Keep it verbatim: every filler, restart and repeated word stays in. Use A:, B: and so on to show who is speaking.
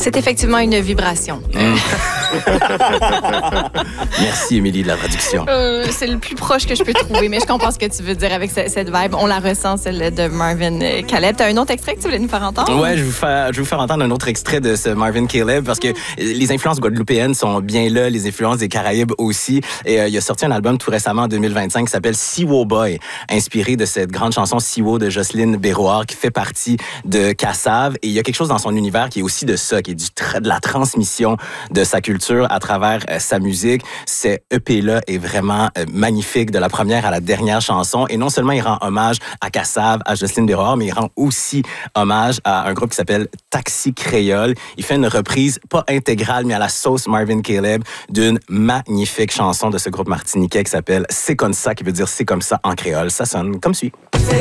A: C'est effectivement une vibration.
B: Mmh. Merci, Émilie, de la traduction.
A: Euh, c'est le plus proche que je peux trouver, mais je comprends ce que tu veux dire avec ce, cette vibe. On la ressent, celle de Marvin Caleb. Tu as un autre extrait que tu voulais nous faire entendre?
B: Ouais, je vais vous faire, je vais vous faire entendre un autre extrait de ce Marvin Caleb parce que les influences guadeloupéennes sont bien là, les influences des Caraïbes aussi. Et euh, il a sorti un album tout récemment en deux mille vingt-cinq qui s'appelle Siwo Boy, inspiré de cette grande chanson Siwo de Jocelyne Béroard qui fait partie de Cassave. Et il y a quelque chose dans son univers qui est aussi de ça, qui est du tra- de la transmission de sa culture à travers euh, sa musique. Ce E P-là est vraiment euh, magnifique de la première à la dernière chanson. Et non seulement il rend hommage à Cassave, à Jocelyne Béroard, mais il rend aussi hommage à un groupe qui s'appelle Taxi Créole. Il fait une reprise, pas intégrale, mais à la sauce Marvin Caleb, d'une magnifique chanson de ce groupe martiniquais qui s'appelle C'est comme ça, qui veut dire c'est comme ça en créole. Ça sonne comme suit.